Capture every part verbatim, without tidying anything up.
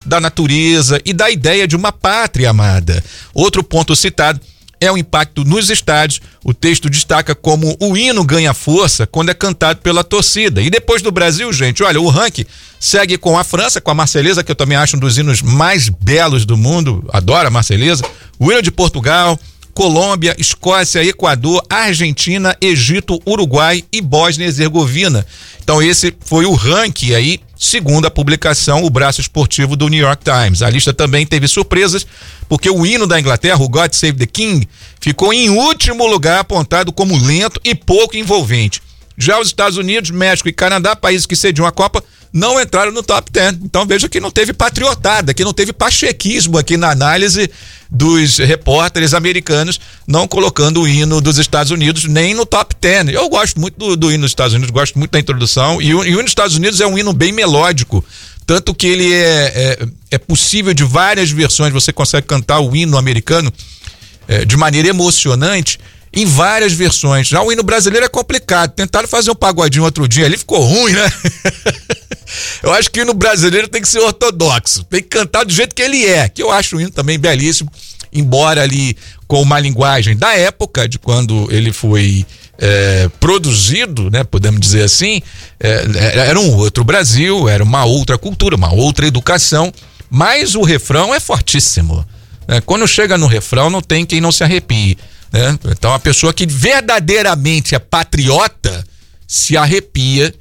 da natureza e da ideia de uma pátria amada. Outro ponto citado é o impacto nos estádios. O texto destaca como o hino ganha força quando é cantado pela torcida. E depois do Brasil, gente, olha, o ranking segue com a França, com a Marselhesa, que eu também acho um dos hinos mais belos do mundo, adoro a Marselhesa, o hino de Portugal, Colômbia, Escócia, Equador, Argentina, Egito, Uruguai e Bósnia e Herzegovina. Então esse foi o ranking aí, segundo a publicação, o braço esportivo do New York Times. A lista também teve surpresas, porque o hino da Inglaterra, o God Save the King, ficou em último lugar, apontado como lento e pouco envolvente. Já os Estados Unidos, México e Canadá, países que sediam a Copa, não entraram no top dez. Então veja que não teve patriotada, que não teve pachequismo aqui na análise dos repórteres americanos, não colocando o hino dos Estados Unidos nem no top dez. Eu gosto muito do, do hino dos Estados Unidos, gosto muito da introdução, e o, e o hino dos Estados Unidos é um hino bem melódico, tanto que ele é, é, é possível de várias versões, você consegue cantar o hino americano é, de maneira emocionante, em várias versões. Já o hino brasileiro é complicado. Tentaram fazer um pagodinho outro dia ali, ficou ruim, né? Eu acho que o hino brasileiro tem que ser ortodoxo, tem que cantar do jeito que ele é, que eu acho o hino também belíssimo, embora ali com uma linguagem da época, de quando ele foi é, produzido, né, podemos dizer assim, é, era um outro Brasil, era uma outra cultura, uma outra educação, mas o refrão é fortíssimo, né? Quando chega no refrão não tem quem não se arrepie. Né? Então a pessoa que verdadeiramente é patriota se arrepia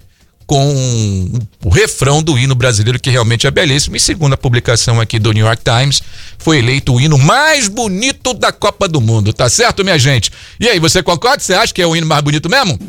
com o refrão do hino brasileiro, que realmente é belíssimo, e segundo a publicação aqui do New York Times, foi eleito o hino mais bonito da Copa do Mundo, tá certo, minha gente? E aí, você concorda? Você acha que é o hino mais bonito mesmo?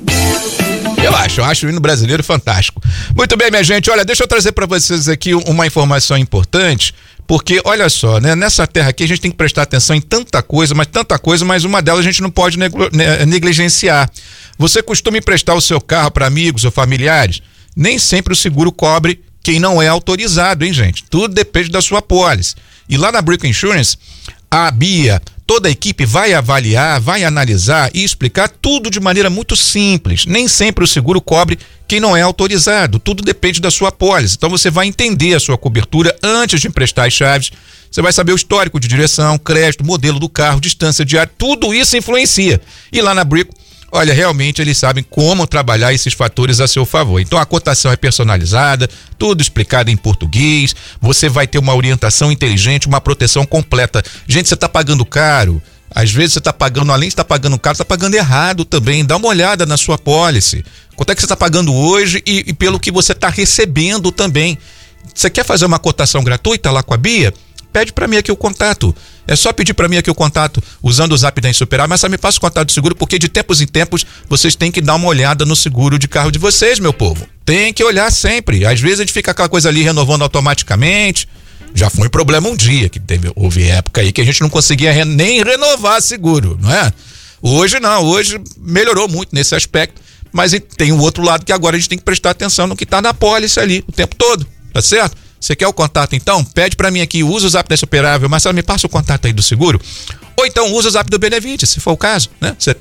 Eu acho, eu acho o hino brasileiro fantástico. Muito bem, minha gente, olha, deixa eu trazer para vocês aqui uma informação importante, porque, olha só, né, nessa terra aqui a gente tem que prestar atenção em tanta coisa, mas tanta coisa, mas uma delas a gente não pode negligenciar. Você costuma emprestar o seu carro para amigos ou familiares? Nem sempre o seguro cobre quem não é autorizado, hein, gente? Tudo depende da sua pólice. E lá na Brick Insurance, a Bia, toda a equipe vai avaliar, vai analisar e explicar tudo de maneira muito simples. Nem sempre o seguro cobre quem não é autorizado, tudo depende da sua pólice. Então você vai entender a sua cobertura antes de emprestar as chaves, você vai saber o histórico de direção, crédito, modelo do carro, distância diária, tudo isso influencia. E lá na Brico, olha, realmente eles sabem como trabalhar esses fatores a seu favor. Então a cotação é personalizada, tudo explicado em português, você vai ter uma orientação inteligente, uma proteção completa. Gente, você está pagando caro, às vezes você está pagando, além de estar pagando caro, está pagando errado também. Dá uma olhada na sua pólice. Quanto é que você está pagando hoje e, e pelo que você está recebendo também. Você quer fazer uma cotação gratuita lá com a Bia? Pede para mim aqui o contato. É só pedir para mim aqui o contato usando o Zap da Insuperável, mas só me passa o contato do seguro, porque de tempos em tempos vocês têm que dar uma olhada no seguro de carro de vocês, meu povo. Tem que olhar sempre. Às vezes a gente fica aquela coisa ali renovando automaticamente. Já foi um problema um dia, que teve, houve época aí que a gente não conseguia re, nem renovar seguro, não é? Hoje não, hoje melhorou muito nesse aspecto, mas tem o outro lado que agora a gente tem que prestar atenção no que está na pólice ali o tempo todo, tá certo? Você quer o contato então? Pede pra mim aqui, usa o Zap da Insuperável, Marcelo, me passa o contato aí do seguro, ou então usa o Zap do Benevides, se for o caso, né? Você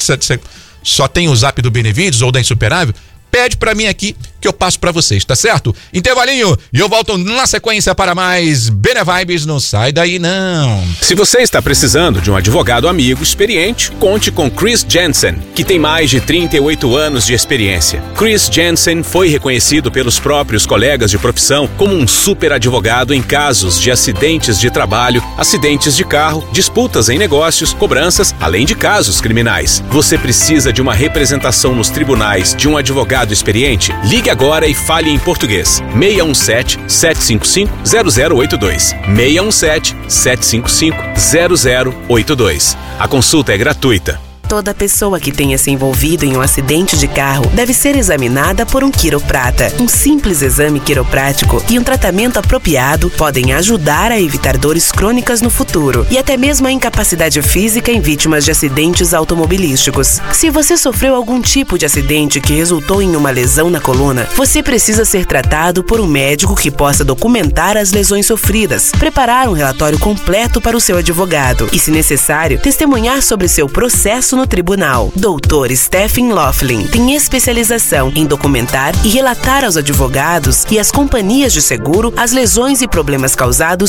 só tem o Zap do Benevides ou da Insuperável, pede pra mim aqui que eu passo pra vocês, tá certo? Intervalinho, e eu volto na sequência para mais Benevibes, não sai daí não. Se você está precisando de um advogado amigo experiente, conte com Chris Jensen, que tem mais de trinta e oito anos de experiência. Chris Jensen foi reconhecido pelos próprios colegas de profissão como um super advogado em casos de acidentes de trabalho, acidentes de carro, disputas em negócios, cobranças, além de casos criminais. Você precisa de uma representação nos tribunais de um advogado experiente? Ligue agora e fale em português. seis um sete, sete cinco cinco, zero zero oito dois. seis um sete, sete cinco cinco, zero zero oito dois. A consulta é gratuita. Toda pessoa que tenha se envolvido em um acidente de carro deve ser examinada por um quiroprata. Um simples exame quiroprático e um tratamento apropriado podem ajudar a evitar dores crônicas no futuro e até mesmo a incapacidade física em vítimas de acidentes automobilísticos. Se você sofreu algum tipo de acidente que resultou em uma lesão na coluna, você precisa ser tratado por um médico que possa documentar as lesões sofridas, preparar um relatório completo para o seu advogado e, se necessário, testemunhar sobre seu processo no tribunal. doutor Stephen Laughlin tem especialização em documentar e relatar aos advogados e às companhias de seguro as lesões e problemas causados